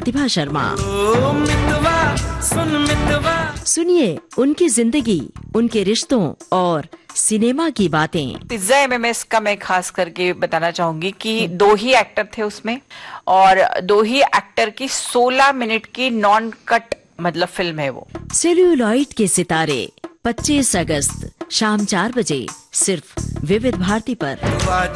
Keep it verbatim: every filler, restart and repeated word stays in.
प्रतिभा शर्मा। ओ मितवा, सुन मितवा। सुनिए उनकी जिंदगी, उनके रिश्तों और सिनेमा की बातें। पिज्जा एमएमएस का मैं खास करके बताना चाहूंगी कि दो ही एक्टर थे उसमें और दो ही एक्टर की सोलह मिनट की नॉन कट मतलब फिल्म है वो। सेल्यूलॉइड के सितारे पच्चीस अगस्त शाम चार बजे सिर्फ विविध भारती पर।